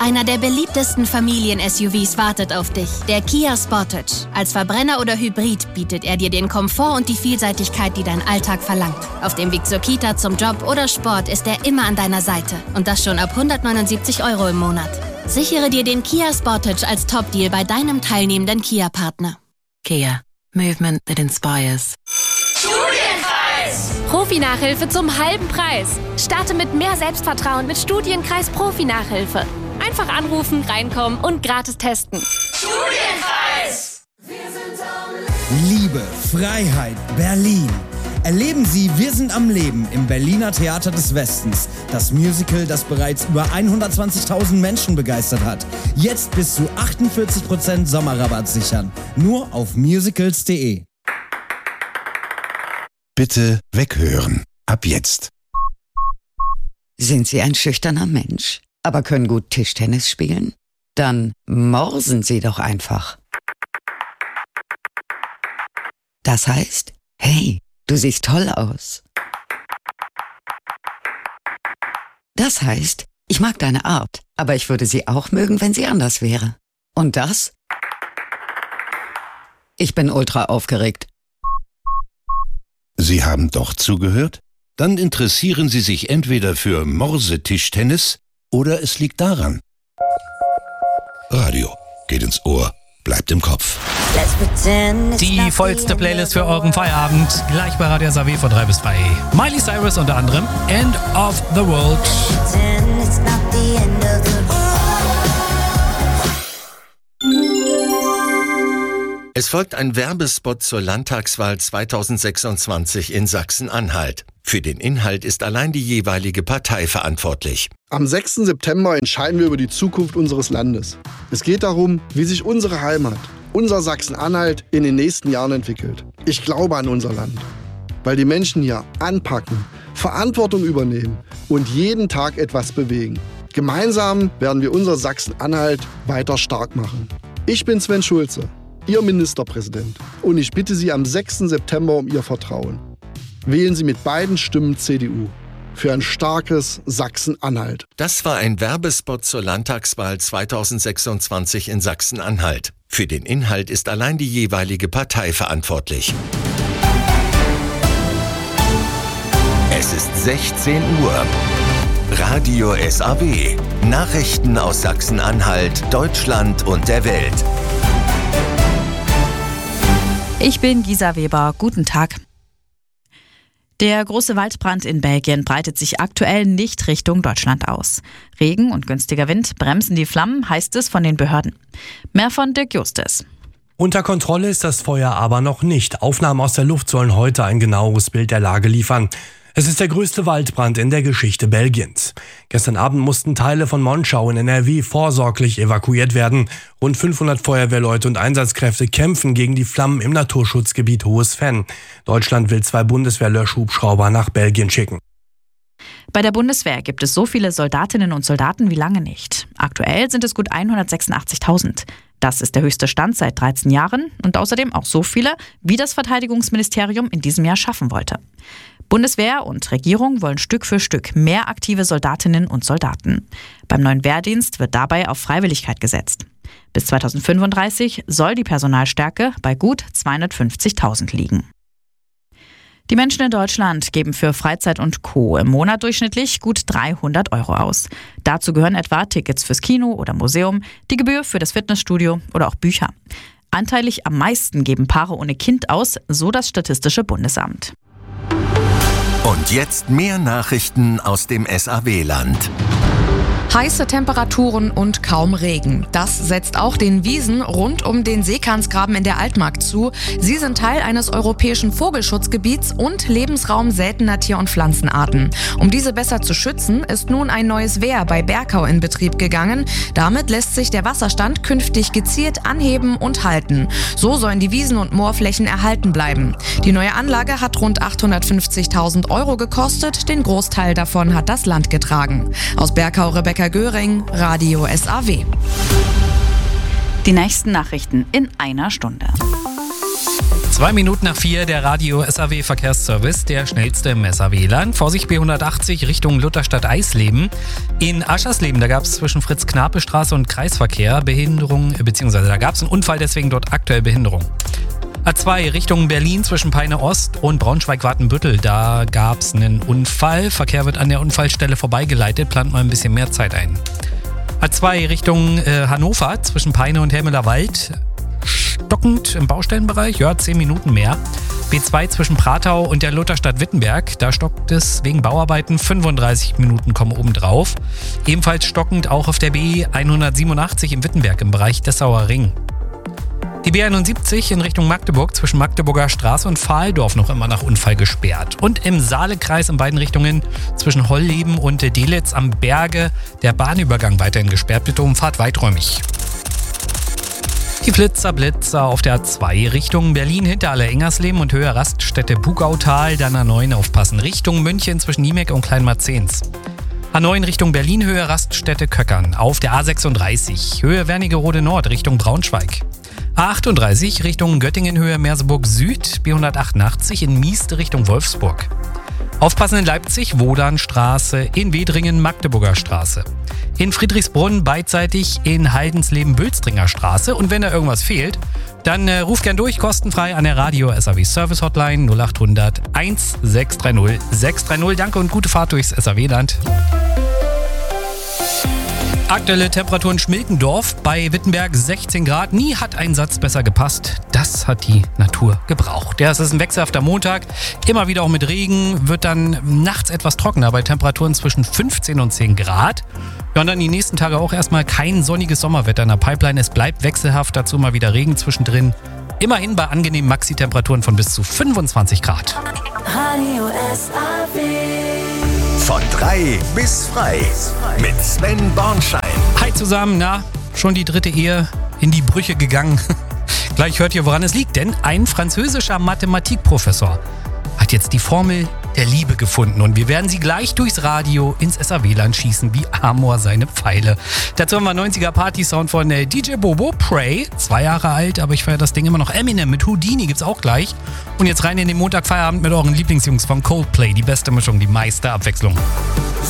Einer der beliebtesten Familien-SUVs wartet auf dich, der Kia Sportage. Als Verbrenner oder Hybrid bietet er dir den Komfort und die Vielseitigkeit, die dein Alltag verlangt. Auf dem Weg zur Kita, zum Job oder Sport ist er immer an deiner Seite. Und das schon ab 179 € im Monat. Sichere dir den Kia Sportage als Top-Deal bei deinem teilnehmenden Kia-Partner. Kia. Movement that inspires. Studienkreis! Profi-Nachhilfe zum halben Preis. Starte mit mehr Selbstvertrauen mit Studienkreis Profi-Nachhilfe. Einfach anrufen, reinkommen und gratis testen. Studienkreis! Liebe, Freiheit, Berlin. Erleben Sie Wir sind am Leben im Berliner Theater des Westens. Das Musical, das bereits über 120.000 Menschen begeistert hat. Jetzt bis zu 48% Sommerrabatt sichern. Nur auf musicals.de. Bitte weghören. Ab jetzt. Sind Sie ein schüchterner Mensch, aber können gut Tischtennis spielen? Dann morsen Sie doch einfach. Das heißt, hey, du siehst toll aus. Das heißt, ich mag deine Art, aber ich würde sie auch mögen, wenn sie anders wäre. Und das? Ich bin ultra aufgeregt. Sie haben doch zugehört? Dann interessieren Sie sich entweder für Morsetischtennis oder es liegt daran. Radio geht ins Ohr, bleibt im Kopf. Die vollste Playlist für euren Feierabend, gleich bei Radio SAW von 3 bis 3. Miley Cyrus unter anderem, End of the World. Es folgt ein Werbespot zur Landtagswahl 2026 in Sachsen-Anhalt. Für den Inhalt ist allein die jeweilige Partei verantwortlich. Am 6. September entscheiden wir über die Zukunft unseres Landes. Es geht darum, wie sich unsere Heimat, unser Sachsen-Anhalt, in den nächsten Jahren entwickelt. Ich glaube an unser Land, weil die Menschen hier anpacken, Verantwortung übernehmen und jeden Tag etwas bewegen. Gemeinsam werden wir unser Sachsen-Anhalt weiter stark machen. Ich bin Sven Schulze, Ihr Ministerpräsident, und ich bitte Sie am 6. September um Ihr Vertrauen. Wählen Sie mit beiden Stimmen CDU für ein starkes Sachsen-Anhalt. Das war ein Werbespot zur Landtagswahl 2026 in Sachsen-Anhalt. Für den Inhalt ist allein die jeweilige Partei verantwortlich. Es ist 16 Uhr. Radio SAW. Nachrichten aus Sachsen-Anhalt, Deutschland und der Welt. Ich bin Gisa Weber. Guten Tag. Der große Waldbrand in Belgien breitet sich aktuell nicht Richtung Deutschland aus. Regen und günstiger Wind bremsen die Flammen, heißt es von den Behörden. Mehr von Dirk Justes. Unter Kontrolle ist das Feuer aber noch nicht. Aufnahmen aus der Luft sollen heute ein genaueres Bild der Lage liefern. Es ist der größte Waldbrand in der Geschichte Belgiens. Gestern Abend mussten Teile von Monschau in NRW vorsorglich evakuiert werden. Rund 500 Feuerwehrleute und Einsatzkräfte kämpfen gegen die Flammen im Naturschutzgebiet Hohes Venn. Deutschland will 2 Bundeswehr-Löschhubschrauber nach Belgien schicken. Bei der Bundeswehr gibt es so viele Soldatinnen und Soldaten wie lange nicht. Aktuell sind es gut 186.000. Das ist der höchste Stand seit 13 Jahren und außerdem auch so viele, wie das Verteidigungsministerium in diesem Jahr schaffen wollte. Bundeswehr und Regierung wollen Stück für Stück mehr aktive Soldatinnen und Soldaten. Beim neuen Wehrdienst wird dabei auf Freiwilligkeit gesetzt. Bis 2035 soll die Personalstärke bei gut 250.000 liegen. Die Menschen in Deutschland geben für Freizeit und Co. im Monat durchschnittlich gut 300 € aus. Dazu gehören etwa Tickets fürs Kino oder Museum, die Gebühr für das Fitnessstudio oder auch Bücher. Anteilig am meisten geben Paare ohne Kind aus, so das Statistische Bundesamt. Und jetzt mehr Nachrichten aus dem SAW-Land. Heiße Temperaturen und kaum Regen. Das setzt auch den Wiesen rund um den Seekantsgraben in der Altmark zu. Sie sind Teil eines europäischen Vogelschutzgebiets und Lebensraum seltener Tier- und Pflanzenarten. Um diese besser zu schützen, ist nun ein neues Wehr bei Berkau in Betrieb gegangen. Damit lässt sich der Wasserstand künftig gezielt anheben und halten. So sollen die Wiesen- und Moorflächen erhalten bleiben. Die neue Anlage hat rund 850.000 € gekostet. Den Großteil davon hat das Land getragen. Aus Berkau Rebecca Göring, Radio SAW. Die nächsten Nachrichten in einer Stunde. 2 Minuten nach 4, der Radio SAW Verkehrsservice, der schnellste im SAW-Land. Vorsicht B180 Richtung Lutherstadt-Eisleben. In Aschersleben, da gab es zwischen Fritz-Knape-Straße und Kreisverkehr Behinderung, beziehungsweise da gab es einen Unfall, deswegen dort aktuell Behinderung. A2 Richtung Berlin zwischen Peine Ost und Braunschweig-Watenbüttel, da gab es einen Unfall. Verkehr wird an der Unfallstelle vorbeigeleitet, plant mal ein bisschen mehr Zeit ein. A2 Richtung Hannover zwischen Peine und Helmeler Wald. Stockend im Baustellenbereich, 10 Minuten mehr. B2 zwischen Pratau und der Lutherstadt Wittenberg, da stockt es wegen Bauarbeiten, 35 Minuten kommen obendrauf. Ebenfalls stockend auch auf der B187 in Wittenberg im Bereich Dessauer Ring. Die B71 in Richtung Magdeburg zwischen Magdeburger Straße und Pfahldorf noch immer nach Unfall gesperrt. Und im Saalekreis in beiden Richtungen zwischen Holleben und Delitzsch am Berge der Bahnübergang weiterhin gesperrt. Bitte Umfahrt weiträumig. Die Blitzer auf der A2 Richtung Berlin Hinterhalle-Engersleben und Höhe Raststätte Bugautal, dann A9 aufpassen. Richtung München zwischen Niemek und Kleinmarzens. A9 Richtung Berlin Höhe Raststätte Köckern. Auf der A36 Höhe Wernigerode Nord Richtung Braunschweig. A38 Richtung Göttingen Höhe Merseburg Süd, B188 in Miest Richtung Wolfsburg. Aufpassen in Leipzig, Wodanstraße, in Wedringen, Magdeburger Straße. In Friedrichsbrunn beidseitig in Haldensleben-Bülstringer Straße. Und wenn da irgendwas fehlt, dann ruft gern durch, kostenfrei an der Radio SAW Service Hotline 0800 1630 630. Danke und gute Fahrt durchs SAW-Land. Aktuelle Temperaturen Schmilkendorf bei Wittenberg 16 Grad. Nie hat ein Satz besser gepasst. Das hat die Natur gebraucht. Ja, es ist ein wechselhafter Montag. Immer wieder auch mit Regen. Wird dann nachts etwas trockener bei Temperaturen zwischen 15 und 10 Grad. Ja, und dann die nächsten Tage auch erstmal kein sonniges Sommerwetter in der Pipeline. Es bleibt wechselhaft. Dazu mal wieder Regen zwischendrin. Immerhin bei angenehmen Maxi-Temperaturen von bis zu 25 Grad. Radio SAW. Von 3 bis frei mit Sven Bornschein. Hi zusammen, na, schon die 3. Ehe in die Brüche gegangen. Gleich hört ihr, woran es liegt, denn ein französischer Mathematikprofessor hat jetzt die Formel der Liebe gefunden und wir werden sie gleich durchs Radio ins SAW-Land schießen, wie Amor seine Pfeile. Dazu haben wir 90er Party-Sound von DJ Bobo, Pray, 2 Jahre alt, aber ich feiere das Ding immer noch. Eminem mit Houdini gibt's auch gleich. Und jetzt rein in den Montagfeierabend mit euren Lieblingsjungs von Coldplay, die beste Mischung, die meiste Abwechslung.